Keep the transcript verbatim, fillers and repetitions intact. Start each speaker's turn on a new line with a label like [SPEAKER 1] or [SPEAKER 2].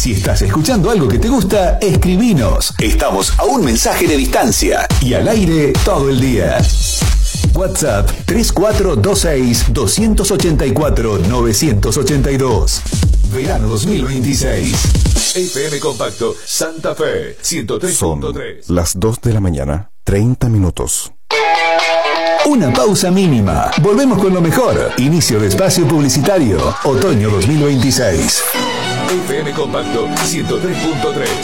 [SPEAKER 1] Si estás escuchando algo que te gusta, escribinos. Estamos a un mensaje de distancia y al aire todo el día. WhatsApp tres cuatro dos seis, dos ocho cuatro, nueve ocho dos. Verano dos mil veintiséis. F M Compacto Santa Fe ciento tres punto tres.
[SPEAKER 2] Son las dos de la mañana, treinta minutos.
[SPEAKER 1] Una pausa mínima. Volvemos con lo mejor. Inicio de espacio publicitario. Otoño dos mil veintiséis. F M Compacto ciento tres punto tres.